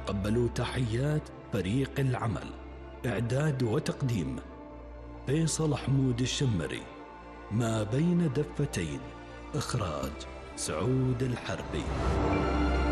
تقبلوا تحيات فريق العمل. إعداد وتقديم فيصل حمود الشمري. ما بين دفتين. إخراج سعود الحربي.